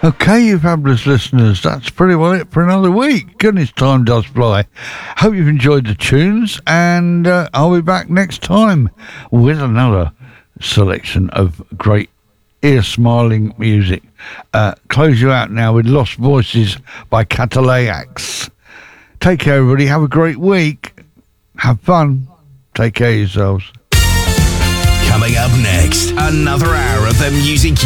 Okay, you fabulous listeners, that's pretty well it for another week. Goodness, time does fly. Hope you've enjoyed the tunes, and I'll be back next time with another selection of great ear-smiling music. Close you out now with Lost Voices by Catalayax. Take care, everybody. Have a great week. Have fun. Take care of yourselves. Coming up next, another hour of the music